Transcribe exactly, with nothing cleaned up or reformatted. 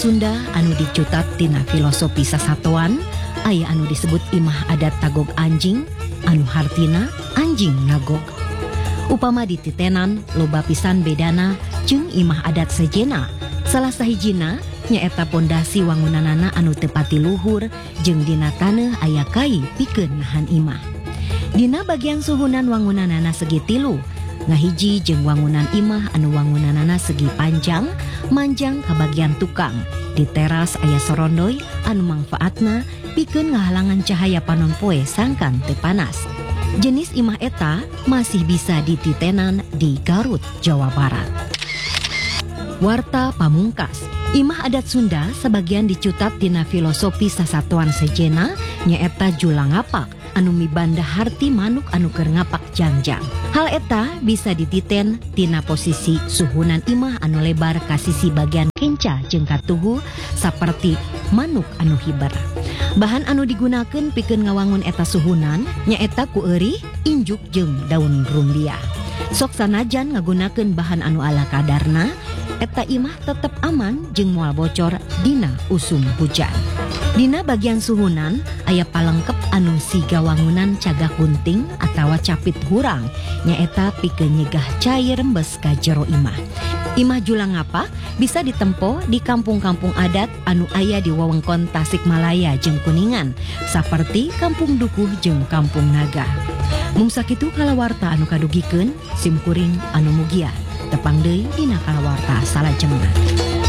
Sunda anu dicutat tina filosofi sasatoan, aya anu disebut imah adat tagog anjing, anu hartina anjing nagog. Upama dititenan loba pisan bedana jeung imah adat sejena. Salah sahijina nyaeta pondasi wangunanana anu tepati luhur jeung dina taneuh aya kai pikeun nahan imah. Dina bagian suhunan wangunanana segi tilu, ngahiji jeung wangunan imah anu wangunanana segi panjang, manjang ka bagian tukang. Di teras aya sorondoy anu mangfaatna pikeun ngahalangan cahaya panon poe sangkan teu panas. Jenis imah eta masih bisa dititenan di Garut, Jawa Barat. Warta pamungkas. Imah adat Sunda sebagian dicutat tina filosofi sasatuan sejena nyaeta julangapak anu mibanda harti manuk anu keur ngapak jangjang. Hal eta bisa dititen tina posisi suhunan imah anu lebar ka sisi bagian kenca jeung katuhu saperti manuk anu hiber. Bahan anu digunakeun pikeun ngawangun eta suhunan nyaeta ku eurih, injuk jeung daun rumbia. Sok sanajan ngagunakeun bahan anu ala kadarna, eta imah tetep aman jeung moal bocor dina usum hujan. Dina bagian suhunan aya palengkep anu siga wangunan cagak gunting atawa capit hurang nyaeta pikeun nyegah cair rembes ka jero imah. Imah julangapak bisa ditempo di kampung-kampung adat anu aya di wewengkon Tasikmalaya jeung Kuningan saperti Kampung Dukuh jeung Kampung Naga. Mung sakitu kalawarta anu kadugikeun simkuring anu mugia. Tepang deui dina kalawarta salajengna.